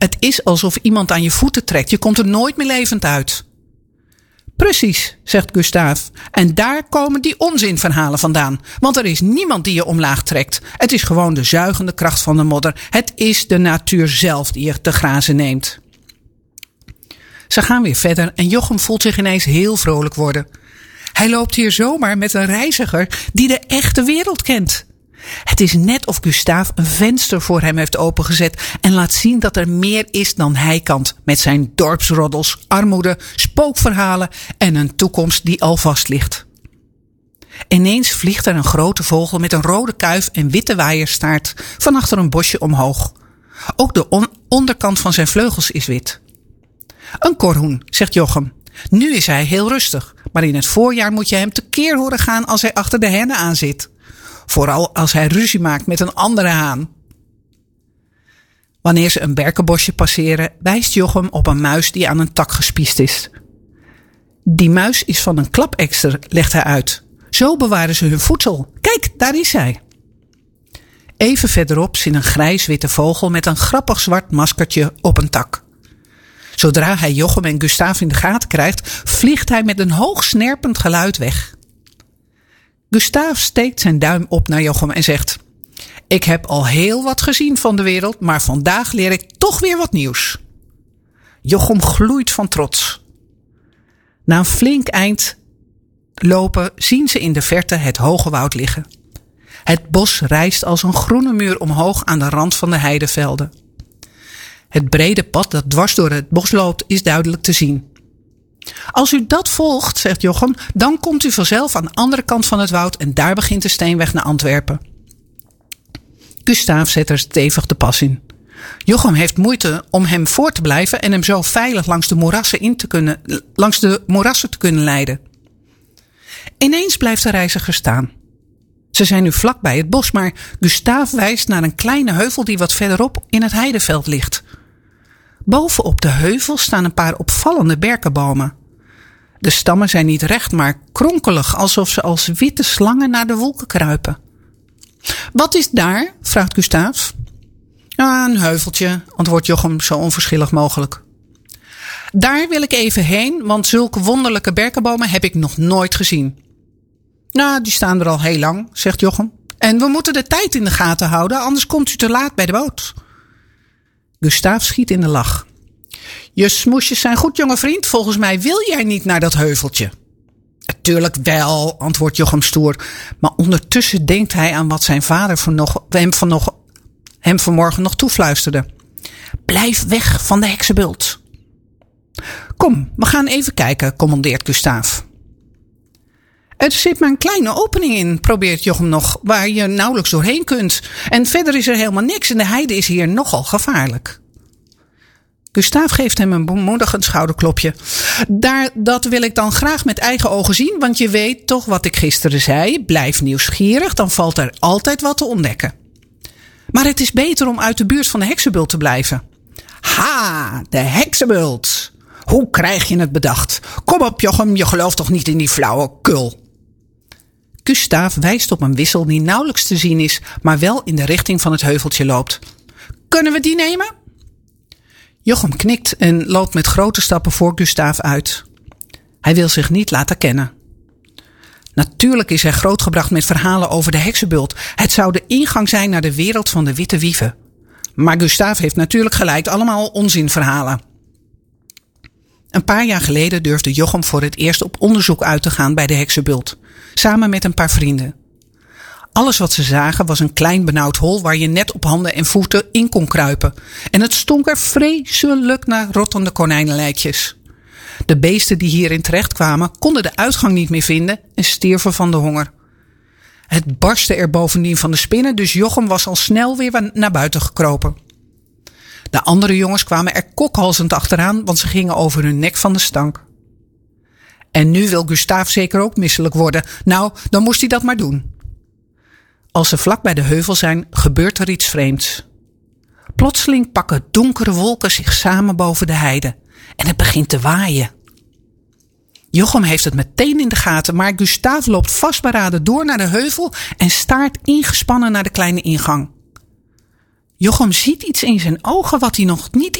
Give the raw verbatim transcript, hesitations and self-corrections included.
Het is alsof iemand aan je voeten trekt. Je komt er nooit meer levend uit. Precies, zegt Gustave. En daar komen die onzinverhalen vandaan. Want er is niemand die je omlaag trekt. Het is gewoon de zuigende kracht van de modder. Het is de natuur zelf die je te grazen neemt. Ze gaan weer verder en Jochem voelt zich ineens heel vrolijk worden. Hij loopt hier zomaar met een reiziger die de echte wereld kent. Het is net of Gustave een venster voor hem heeft opengezet en laat zien dat er meer is dan hij kan, met zijn dorpsroddels, armoede, spookverhalen en een toekomst die al vast ligt. Ineens vliegt er een grote vogel met een rode kuif en witte waaierstaart van achter een bosje omhoog. Ook de on- onderkant van zijn vleugels is wit. Een korhoen, zegt Jochem. Nu is hij heel rustig, maar in het voorjaar moet je hem tekeer horen gaan als hij achter de hennen aan zit. Vooral als hij ruzie maakt met een andere haan. Wanneer ze een berkenbosje passeren, wijst Jochem op een muis die aan een tak gespiest is. Die muis is van een klapekster, legt hij uit. Zo bewaren ze hun voedsel. Kijk, daar is hij. Even verderop zit een grijs-witte vogel met een grappig zwart maskertje op een tak. Zodra hij Jochem en Gustave in de gaten krijgt, vliegt hij met een hoog snerpend geluid weg. Gustave steekt zijn duim op naar Jochem en zegt: Ik heb al heel wat gezien van de wereld, maar vandaag leer ik toch weer wat nieuws. Jochem gloeit van trots. Na een flink eind lopen zien ze in de verte het hoge woud liggen. Het bos rijst als een groene muur omhoog aan de rand van de heidevelden. Het brede pad dat dwars door het bos loopt is duidelijk te zien. Als u dat volgt, zegt Jochem, dan komt u vanzelf aan de andere kant van het woud en daar begint de steenweg naar Antwerpen. Gustave zet er stevig de pas in. Jochem heeft moeite om hem voor te blijven en hem zo veilig langs de moerassen, in te kunnen, langs de moerassen te kunnen leiden. Ineens blijft de reiziger staan. Ze zijn nu vlak bij het bos, maar Gustave wijst naar een kleine heuvel die wat verderop in het heideveld ligt. Bovenop de heuvel staan een paar opvallende berkenbomen. De stammen zijn niet recht, maar kronkelig, alsof ze als witte slangen naar de wolken kruipen. Wat is daar? Vraagt Gustave. Ah, een heuveltje, antwoordt Jochem zo onverschillig mogelijk. Daar wil ik even heen, want zulke wonderlijke berkenbomen heb ik nog nooit gezien. Nou, die staan er al heel lang, zegt Jochem. En we moeten de tijd in de gaten houden, anders komt u te laat bij de boot. Gustave schiet in de lach. Je smoesjes zijn goed, jonge vriend. Volgens mij wil jij niet naar dat heuveltje. Natuurlijk wel, antwoordt Jochem stoer. Maar ondertussen denkt hij aan wat zijn vader van nog, hem, van nog, hem vanmorgen nog toefluisterde. Blijf weg van de heksenbult. Kom, we gaan even kijken, commandeert Gustave. Er zit maar een kleine opening in, probeert Jochem nog, waar je nauwelijks doorheen kunt. En verder is er helemaal niks en de heide is hier nogal gevaarlijk. Gustave geeft hem een bemoedigend schouderklopje. Daar, dat wil ik dan graag met eigen ogen zien, want je weet toch wat ik gisteren zei. Blijf nieuwsgierig, dan valt er altijd wat te ontdekken. Maar het is beter om uit de buurt van de heksenbult te blijven. Ha, de heksenbult. Hoe krijg je het bedacht? Kom op, Jochem, je gelooft toch niet in die flauwe kul? Gustave wijst op een wissel die nauwelijks te zien is, maar wel in de richting van het heuveltje loopt. Kunnen we die nemen? Jochem knikt en loopt met grote stappen voor Gustave uit. Hij wil zich niet laten kennen. Natuurlijk is hij grootgebracht met verhalen over de heksenbult. Het zou de ingang zijn naar de wereld van de witte wieven. Maar Gustave heeft natuurlijk gelijk, allemaal onzinverhalen. Een paar jaar geleden durfde Jochem voor het eerst op onderzoek uit te gaan bij de heksenbult, samen met een paar vrienden. Alles wat ze zagen was een klein benauwd hol waar je net op handen en voeten in kon kruipen. En het stonk er vreselijk naar rottende konijnenlijkjes. De beesten die hierin terechtkwamen konden de uitgang niet meer vinden en stierven van de honger. Het barstte er bovendien van de spinnen, dus Jochem was al snel weer naar buiten gekropen. De andere jongens kwamen er kokhalzend achteraan, want ze gingen over hun nek van de stank. En nu wil Gustave zeker ook misselijk worden. Nou, dan moest hij dat maar doen. Als ze vlak bij de heuvel zijn, gebeurt er iets vreemds. Plotseling pakken donkere wolken zich samen boven de heide. En het begint te waaien. Jochem heeft het meteen in de gaten, maar Gustave loopt vastberaden door naar de heuvel en staart ingespannen naar de kleine ingang. Jochem ziet iets in zijn ogen wat hij nog niet